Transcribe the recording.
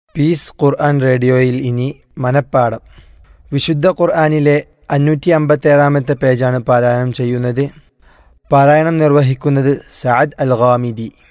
Piece ഖുർആൻ റേഡിയോയിൽ ഇനി മനപ്പാഠം. വിശുദ്ധ ഖുർആനിലെ 557 പേജാണ് പാരായണം ചെയ്യുന്നത്. പാരായണം നിർവഹിക്കുന്നത് സഅദ് അൽ ഗാമിദി.